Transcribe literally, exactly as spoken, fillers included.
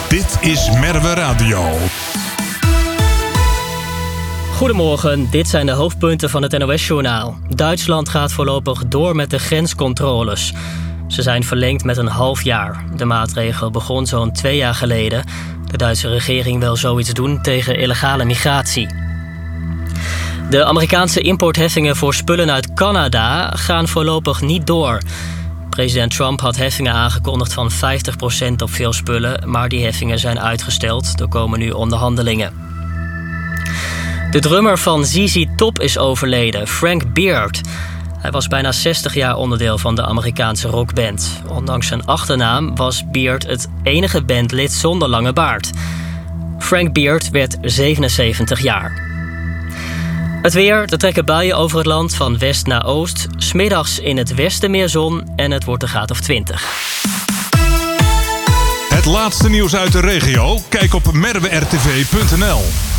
Dit is Merwe Radio. Goedemorgen, dit zijn de hoofdpunten van het N O S-journaal. Duitsland gaat voorlopig door met de grenscontroles. Ze zijn verlengd met een half jaar. De maatregel begon zo'n twee jaar geleden. De Duitse regering wil zoiets doen tegen illegale migratie. De Amerikaanse importheffingen voor spullen uit Canada gaan voorlopig niet door. President Trump had heffingen aangekondigd van vijftig procent op veel spullen, maar die heffingen zijn uitgesteld. Er komen nu onderhandelingen. De drummer van Z Z Top is overleden, Frank Beard. Hij was bijna zestig jaar onderdeel van de Amerikaanse rockband. Ondanks zijn achternaam was Beard het enige bandlid zonder lange baard. Frank Beard werd zevenenzeventig jaar. Het weer, er trekken buien over het land van west naar oost. 'S Middags in het westen meer zon en het wordt een graad of twintig. Het laatste nieuws uit de regio? Kijk op merwe r t v punt n l.